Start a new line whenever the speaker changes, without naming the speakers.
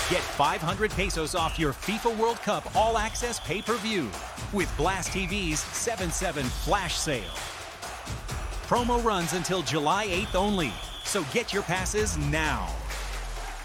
Get 500 pesos off your FIFA World Cup All Access pay-per-view with Blast TV's 7/7 flash sale. Promo runs until July 8th only, so get your passes now.